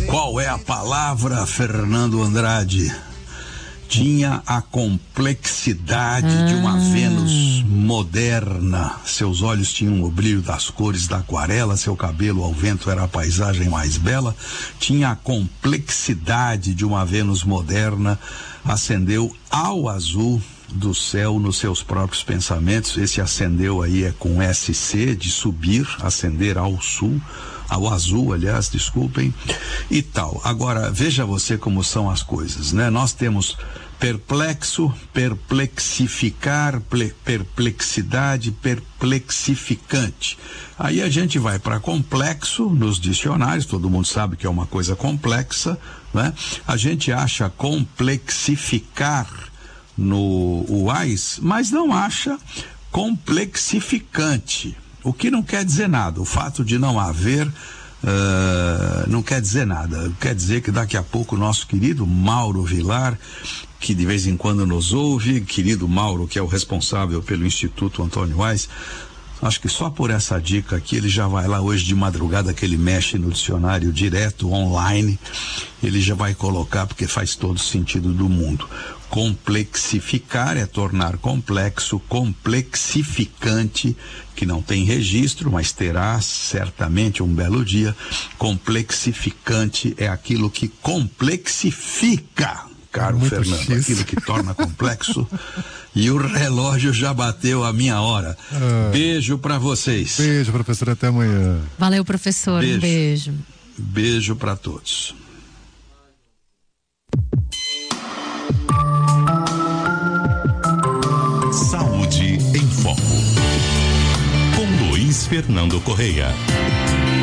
Qual é a palavra, Fernando Andrade? Tinha a complexidade de uma Vênus moderna. Seus olhos tinham o brilho das cores da aquarela, seu cabelo ao vento era a paisagem mais bela. Tinha a complexidade de uma Vênus moderna, ascendeu ao azul do céu nos seus próprios pensamentos. Esse ascendeu aí é com SC, de subir, ascender ao sul, ao azul, aliás, desculpem, e tal. Agora, veja você como são as coisas, né? Nós temos perplexo, perplexificar, perplexidade, perplexificante. Aí a gente vai para complexo nos dicionários, todo mundo sabe que é uma coisa complexa, né? A gente acha complexificar no UAS, mas não acha complexificante, o que não quer dizer nada. O fato de não haver não quer dizer nada, quer dizer que daqui a pouco o nosso querido Mauro Vilar, que de vez em quando nos ouve, querido Mauro, que é o responsável pelo Instituto Antônio Wise, acho que só por essa dica aqui ele já vai lá hoje de madrugada, que ele mexe no dicionário direto, online, ele já vai colocar, porque faz todo sentido do mundo. Complexificar é tornar complexo, complexificante, que não tem registro, mas terá certamente um belo dia. Complexificante é aquilo que complexifica, caro Fernando, aquilo que torna complexo. E o relógio já bateu a minha hora. Beijo pra vocês. Beijo, professor, até amanhã. Valeu, professor, um beijo. Beijo pra todos. Saúde em Foco, com Luiz Fernando Correia.